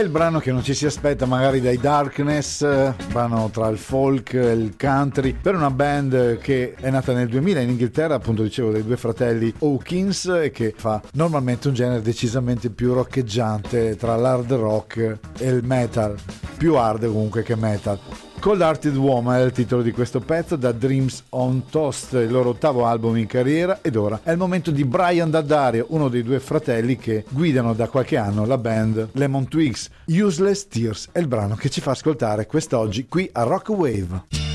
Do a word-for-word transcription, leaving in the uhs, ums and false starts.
il brano che non ci si aspetta magari dai Darkness, brano tra il folk e il country, per una band che è nata nel duemila in Inghilterra, appunto dicevo dei due fratelli Hawkins, e che fa normalmente un genere decisamente più roccheggiante tra l'hard rock e il metal, più hard comunque che metal. Cold Hearted Woman è il titolo di questo pezzo, da Dreams on Toast, il loro ottavo album in carriera, ed ora è il momento di Brian Daddario, uno dei due fratelli che guidano da qualche anno la band Lemon Twigs. Useless Tears è il brano che ci fa ascoltare quest'oggi qui a Rock Wave.